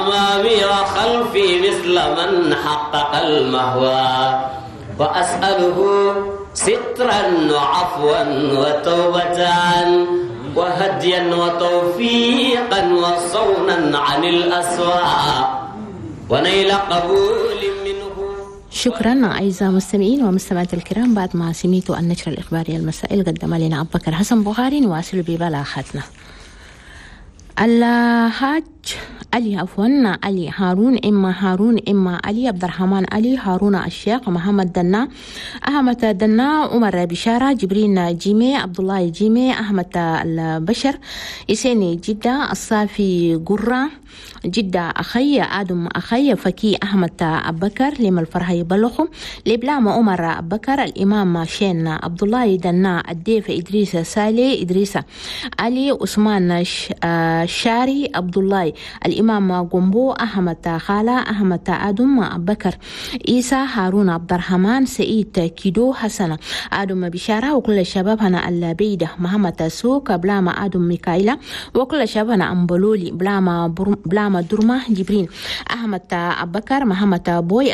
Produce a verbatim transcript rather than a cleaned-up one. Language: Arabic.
أمامي وخلفي مثل من حقق المهوى وأسأله سترا وعفوا وتوبة وهديا وتوفيقا وصونا عن الأسواء ونيل قبول منه. شكرا أعزائي المستمعين ومستمعات الكرام. بعد ما سمعتوا النشرة الإخبارية المسائي اللي قدمها لنا أبو بكر حسن بغاري، نواصل ببلاغاتنا. الحاج علي عفوا علي هارون إما هارون إما علي عبد الرحمن علي هارون الشيخ محمد دنا أحمد دنا عمر بشارة جبرين جيمي عبد الله جيمي أحمد البشر إسيني جدة الصافي قرة جدة أخي آدم أخي فكي أحمد أبكر لما الفرح يبلغهم لبلام عمر أبكر الإمام شين عبد الله دنا الديف إدريس سالي إدريس علي عثمان شاري عبد الله الإمام قنبو أحمد خالة أحمد آدم أبكر إيسى هارون عبد الرحمن سعيد كيدو حسن آدم بشارة وكل شبابنا البيدة محمد سوك بلام آدم ميكايلة وكل شبابنا أمبلولي بلام بلام درمة جبرين أحمد أبكر محمد بوي